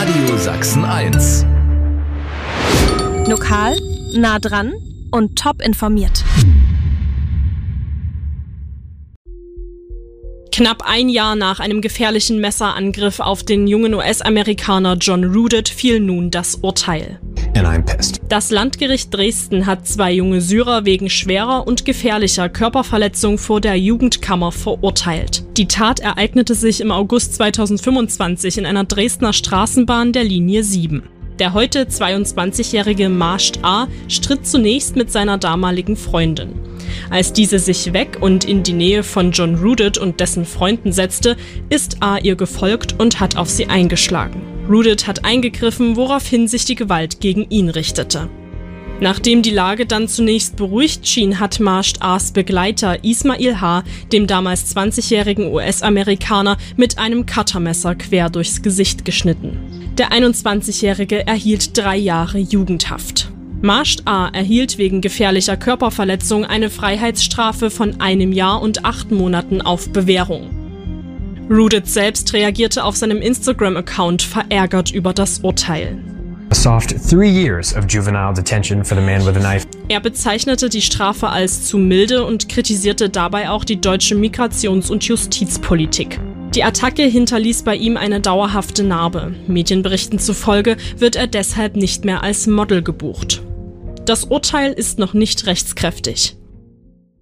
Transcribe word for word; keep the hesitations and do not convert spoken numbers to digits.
Radio Sachsen eins. Lokal, nah dran und top informiert. Knapp ein Jahr nach einem gefährlichen Messerangriff auf den jungen U S-Amerikaner John Rudett fiel nun das Urteil. And I'm pissed. Das Landgericht Dresden hat zwei junge Syrer wegen schwerer und gefährlicher Körperverletzung vor der Jugendkammer verurteilt. Die Tat ereignete sich im August zweitausendfünfundzwanzig in einer Dresdner Straßenbahn der Linie sieben. Der heute zweiundzwanzigjährige Masht A. stritt zunächst mit seiner damaligen Freundin. Als diese sich weg und in die Nähe von John Rudett und dessen Freunden setzte, ist A. ihr gefolgt und hat auf sie eingeschlagen. Rudett hat eingegriffen, woraufhin sich die Gewalt gegen ihn richtete. Nachdem die Lage dann zunächst beruhigt schien, hat Masht A.s Begleiter Ismail H. dem damals zwanzigjährigen U S-Amerikaner mit einem Cuttermesser quer durchs Gesicht geschnitten. Der einundzwanzigjährige erhielt drei Jahre Jugendhaft. Masht A. erhielt wegen gefährlicher Körperverletzung eine Freiheitsstrafe von einem Jahr und acht Monaten auf Bewährung. Rudett selbst reagierte auf seinem Instagram-Account verärgert über das Urteil. A soft three years of juvenile detention for the man with a knife. Er bezeichnete die Strafe als zu milde und kritisierte dabei auch die deutsche Migrations- und Justizpolitik. Die Attacke hinterließ bei ihm eine dauerhafte Narbe. Medienberichten zufolge wird er deshalb nicht mehr als Model gebucht. Das Urteil ist noch nicht rechtskräftig.